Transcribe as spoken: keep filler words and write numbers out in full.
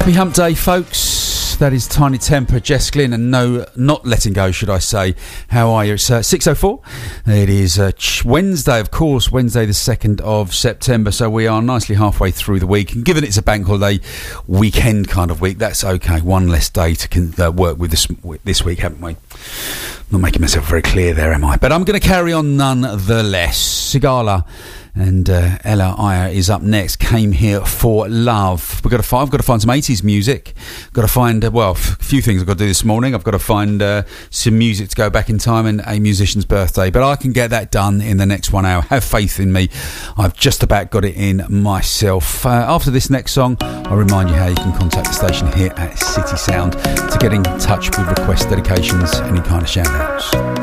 Happy hump day, folks. That is Tiny Temper, Jess Glynn, and no, not letting go, should I say. How are you? It's uh, six oh four. It is uh, Wednesday, of course, Wednesday the second of September, so we are nicely halfway through the week. And given it's a bank holiday weekend kind of week, that's okay. One less day to con- uh, work with this, this week, haven't we? Not making myself very clear there, am I? But I'm going to carry on nonetheless. Sigala and uh, Ella Aya is up next. Came here for love. We've got to find. I've got to find some eighties music. Got to find uh, well, a few things I've got to do this morning. I've got to find uh, some music to go back in time and a musician's birthday. But I can get that done in the next one hour. Have faith in me. I've just about got it in myself. Uh, after this next song, I'll remind you how you can contact the station here at City Sound to get in touch with requests, dedications, any kind of shout outs.